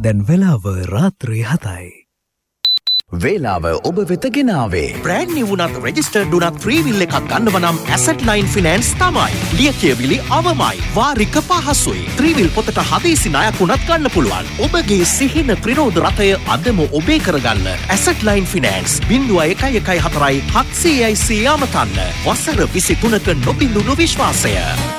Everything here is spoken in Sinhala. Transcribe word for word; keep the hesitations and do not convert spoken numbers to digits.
දැන් වෙලාව රාත්‍රී හතයි. වේලාව ඔබ වෙත ගෙනාවේ බ්‍රෑන්ඩ් නිව් වුණත් රෙජිස්ටර්ඩ් වුණත් ෆ්‍රී විල් එකක් ගන්නව නම් ඇසට් ලයින් ෆිනෑන්ස් තමයි. ලියකියවිලි අවමයි. වාරික පහසුයි. ත්‍රී විල් පොතට හදිසි ණයක් වුණත් ගන්න පුළුවන්. ඔබගේ සිහින ත්‍රිරෝධ රථය අදම ඔබේ කරගන්න. Asset line finance zero one one one four හත්සියයි සිය අමතන්න. වසර විසි තුනක නොබිඳුණු විශ්වාසය.